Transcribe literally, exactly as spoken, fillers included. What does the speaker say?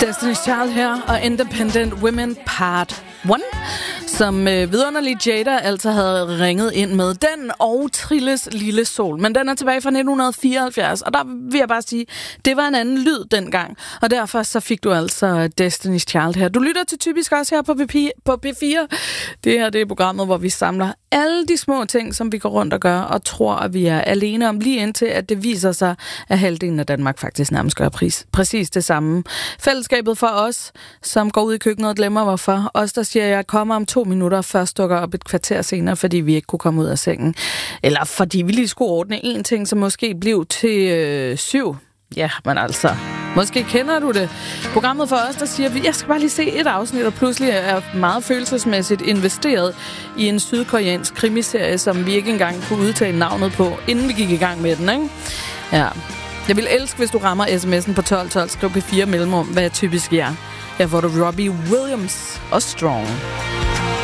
Destiny's Child her, og Independent Women Part et, som øh, vidunderlig Jada altså havde ringet ind med. Den og Trilles Lille Sol. Men den er tilbage fra nitten fireoghalvfjerds, og der vil jeg bare sige, det var en anden lyd dengang. Og derfor så fik du altså Destiny's Child her. Du lytter til Typisk også her på, på P fire. Det her det er programmet, hvor vi samler alle de små ting, som vi går rundt og gør, og tror, at vi er alene om, lige indtil, at det viser sig, at halvdelen af Danmark faktisk nærmest gør pris, præcis det samme. Fællesskabet for os, som går ud i køkkenet og glemmer hvorfor. Os, der siger, at jeg kommer om to minutter, og først dukker op et kvarter senere, fordi vi ikke kunne komme ud af sengen. Eller fordi vi lige skulle ordne en ting, som måske blev til øh, syv. Ja, men altså, måske kender du det. Programmet for os, der siger vi, jeg skal bare lige se et afsnit, og pludselig er meget følelsesmæssigt investeret i en sydkoreansk krimiserie, som vi ikke engang kunne udtale navnet på, inden vi gik i gang med den, ikke? Ja. Jeg vil elske, hvis du rammer sms'en på tolv tolv, skriv P fire mellemrum, hvad er typisk jer. Her får du Robbie Williams og Strong.